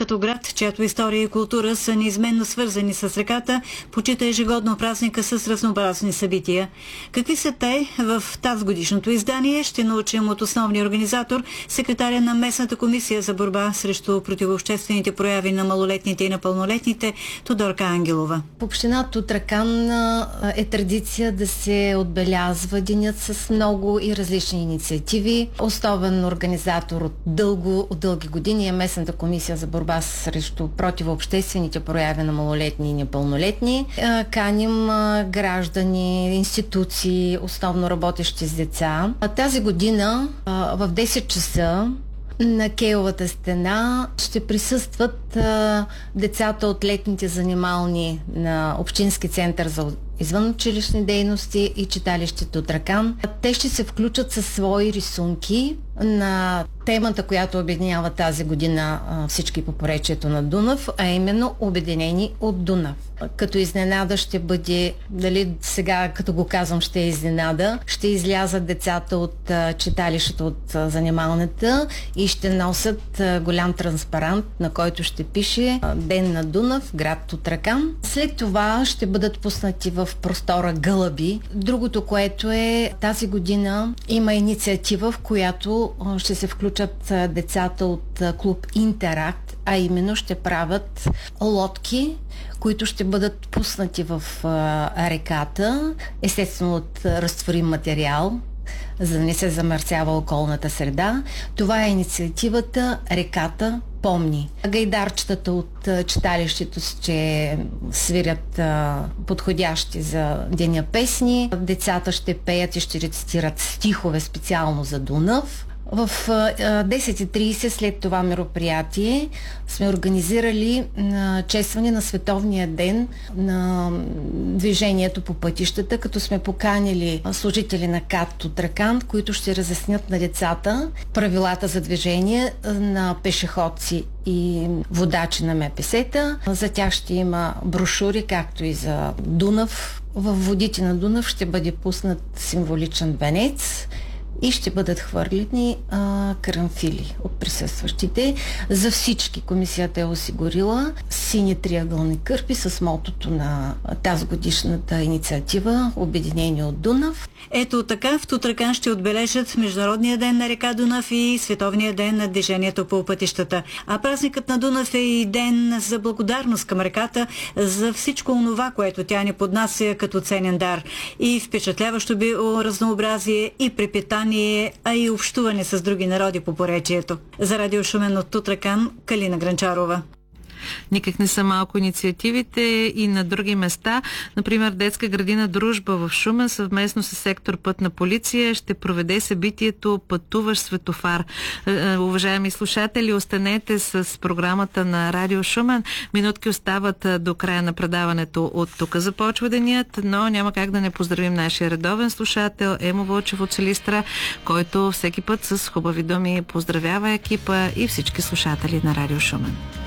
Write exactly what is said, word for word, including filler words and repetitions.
като град, чиято история и култура са неизменно свързани с реката, почита ежегодно празника с разнообразни събития. Какви са те в тази годишното издание, ще научим от основния организатор, секретаря на местната комисия за борба срещу противообществените прояви на малолетните и напълнолетните Тодорка Ангелова. В община Тутракан е традиция да се отбелязва денят с много и различни инициативи. Основен организатор от, дълго, от дълги години е местната комисия за борба срещу противообществените прояви на малолетни и непълнолетни. Каним граждани, институции, основно работещи с деца. Тази година в десет часа на Кейовата стена ще присъстват а, децата от летните занимални на Общински център за извънучилищни дейности и читалище Тутракан. Те ще се включат със свои рисунки на темата, която обединява тази година а, всички по поречието на Дунав, а именно Обединени от Дунав. Като изненада ще бъде, дали сега като го казвам ще е изненада, ще излязат децата от а, читалището от а, занималната и ще носят а, голям транспарант, на който ще пише а, Ден на Дунав, град Тутракан. След това ще бъдат пуснати в простора Гълъби. Другото, което е, тази година има инициатива, в която а, ще се включат а, децата от а, клуб Интеракт, а именно ще правят лодки, които ще бъдат пуснати в а, реката, естествено от а, разтворим материал, за да не се замърсява околната среда. Това е инициативата Реката помни. Гайдарчетата от а, читалището ще свирят а, подходящи за деня песни. Децата ще пеят и ще рецитират стихове специално за Дунав. В десет и трийсет след това мероприятие сме организирали а, честване на Световния ден на движението по пътищата, като сме поканили служители на КАТ Тутракан, които ще разяснят на децата правилата за движение на пешеходци и водачи на МПС-та. За тях ще има брошури, както и за Дунав. В водите на Дунав ще бъде пуснат символичен венец и ще бъдат хвърлени а, карамфили от присъстващите. За всички комисията е осигурила сини триъгълни кърпи с мотото на тази годишната инициатива Обединени от Дунав. Ето така в Тутракан ще отбележат Международния ден на река Дунав и Световния ден на движението по пътищата. А празникът на Дунав е и ден за благодарност към реката за всичко онова, което тя ни поднася като ценен дар. И впечатляващо биоразнообразие и препитание, а и общуване с други народи по поречието. За Радио Шумен от Тутракан, Калина Гранчарова. Никак не са малко инициативите и на други места. Например, детска градина Дружба в Шумен съвместно с сектор Пътна полиция ще проведе събитието Пътуващ светофар. Уважаеми слушатели, останете с програмата на Радио Шумен. Минутки остават до края на предаването. От тук започва денят, но няма как да не поздравим нашия редовен слушател Емо Вълчев от Силистра, който всеки път с хубави думи поздравява екипа и всички слушатели на Радио Шумен.